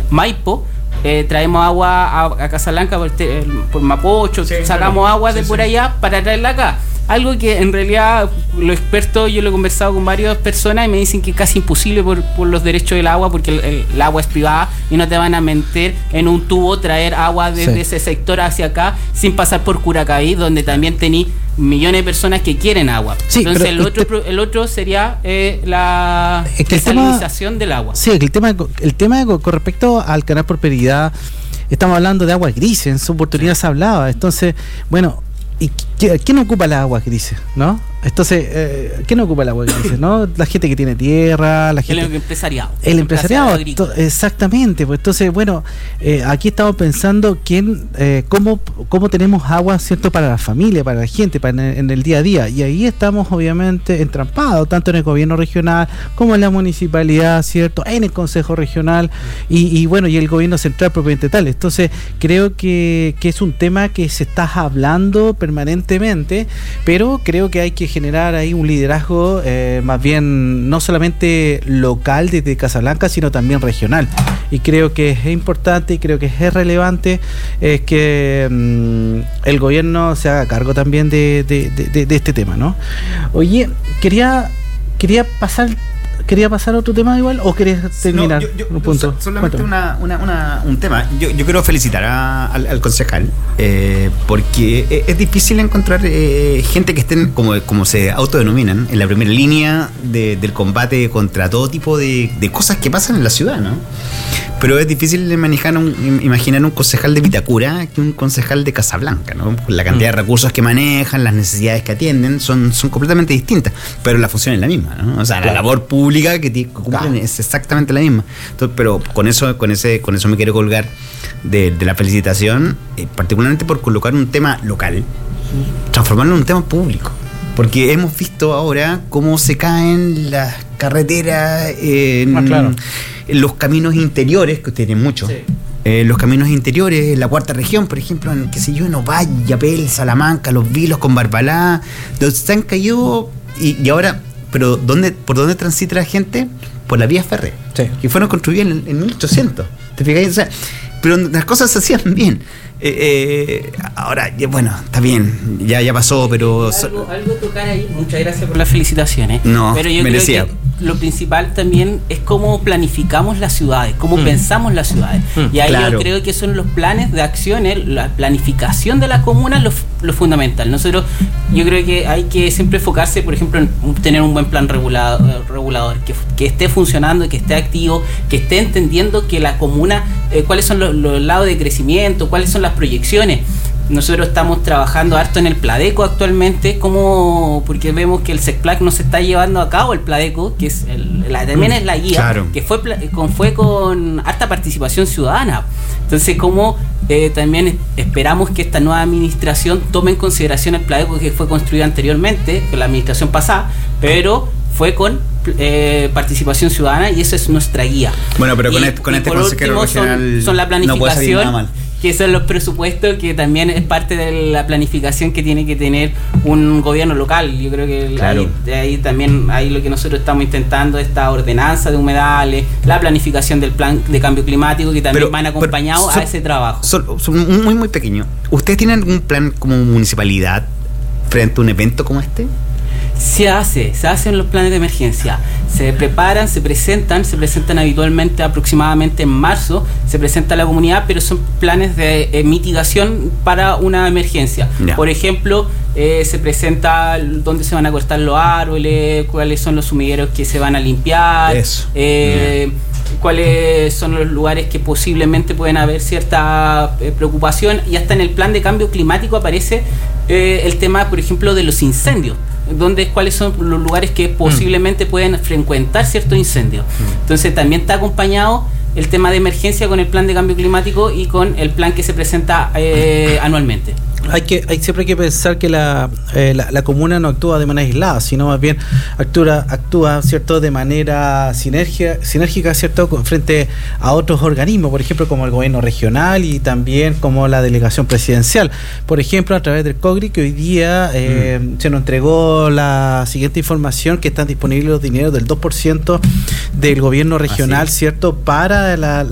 Maipo, traemos agua a Casablanca por Mapocho, sacamos agua de por allá para traerla acá. Algo que en realidad los expertos, yo lo he conversado con varias personas y me dicen que es casi imposible por los derechos del agua, porque el agua es privada y no te van a meter en un tubo, traer agua desde ese sector hacia acá sin pasar por Curacaví, donde también tení millones de personas que quieren agua. Sí, entonces el otro sería la desalinización del agua. Sí, el tema con respecto al canal Prosperidad, estamos hablando de aguas grises, en su oportunidad se hablaba. Entonces, bueno, ¿y quién ocupa las aguas grises, no? Entonces, ¿quién ocupa el agua grises, no? La gente que tiene tierra, la gente... El empresariado. El empresariado, exactamente. Pues entonces, bueno, aquí estamos pensando cómo tenemos agua, ¿cierto?, para la familia, para la gente, en el día a día. Y ahí estamos, obviamente, entrampados, tanto en el gobierno regional como en la municipalidad, ¿cierto?, en el consejo regional y bueno, y el gobierno central propiamente tal. Entonces, creo que es un tema que se está hablando permanentemente, pero creo que hay que generar ahí un liderazgo más bien no solamente local desde Casablanca, sino también regional, y creo que es importante y creo que es relevante que el gobierno se haga cargo también de este tema, ¿no? Oye, quería pasar a otro tema igual, o querés terminar un punto. Solamente un tema. Yo quiero felicitar al concejal, porque es difícil encontrar gente que estén, como se autodenominan, en la primera línea del combate contra todo tipo de cosas que pasan en la ciudad, ¿no? Pero es difícil imaginar un concejal de Vitacura que un concejal de Casablanca, ¿no? La cantidad de recursos que manejan, las necesidades que atienden son completamente distintas, pero la función es la misma, ¿no? O sea, la labor pública que cumplen es exactamente la misma. Entonces, pero con eso me quiero colgar de la felicitación, particularmente por colocar un tema local, transformarlo en un tema público. Porque hemos visto ahora cómo se caen las carreteras en los caminos interiores, que tienen mucho. Sí. Los caminos interiores, en la cuarta región, por ejemplo, en Ovalle, Yapel, Salamanca, Los Vilos, con Barbalá, donde se han caído y ahora, pero ¿por dónde transita la gente? Por la vía férrea, que fueron construidas en 1800. ¿Te fijas? O sea, pero las cosas se hacían bien. Ahora, bueno, está bien, ya pasó, pero... Algo tocar ahí. Muchas gracias por las felicitaciones. No, pero yo merecía. creo que lo principal también es cómo planificamos las ciudades, cómo pensamos las ciudades. Y ahí yo creo que son los planes de acciones, la planificación de las comunas lo fundamental. Yo creo que hay que siempre enfocarse, por ejemplo, en tener un buen plan regulador, que esté funcionando, que esté activo, que esté entendiendo que la comuna, cuáles son los lados de crecimiento, cuáles son las proyecciones. Nosotros estamos trabajando harto en el Pladeco actualmente, porque vemos que el SECPLAC no se está llevando a cabo, el Pladeco, que es también es la guía, que fue con harta participación ciudadana. Entonces, también esperamos que esta nueva administración tome en consideración el Pladeco que fue construido anteriormente, con la administración pasada, pero fue con participación ciudadana, y esa es nuestra guía. Bueno, pero con este consejero regional son la planificación, no puede salir nada mal, que son los presupuestos, que también es parte de la planificación que tiene que tener un gobierno local. Yo creo que ahí también lo que nosotros estamos intentando, esta ordenanza de humedales, la planificación del plan de cambio climático, que también van acompañados a ese trabajo. Son muy, muy pequeños. ¿Ustedes tienen algún plan como municipalidad frente a un evento como este? Se hacen los planes de emergencia, se preparan, se presentan habitualmente aproximadamente en marzo, se presenta a la comunidad, pero son planes de mitigación para una emergencia. Por ejemplo, se presenta dónde se van a cortar los árboles, cuáles son los sumideros que se van a limpiar, cuáles son los lugares que posiblemente pueden haber cierta preocupación, y hasta en el plan de cambio climático aparece el tema, por ejemplo, de los incendios, cuáles son los lugares que posiblemente pueden frecuentar ciertos incendios. Entonces también está acompañado el tema de emergencia con el plan de cambio climático y con el plan que se presenta anualmente. Siempre hay que pensar que la comuna no actúa de manera aislada, sino más bien actúa cierto, de manera sinérgica, cierto, frente a otros organismos, por ejemplo, como el gobierno regional y también como la delegación presidencial. Por ejemplo, a través del COGRI, que hoy día se nos entregó la siguiente información, que están disponibles los dineros del 2% del gobierno regional, cierto, para la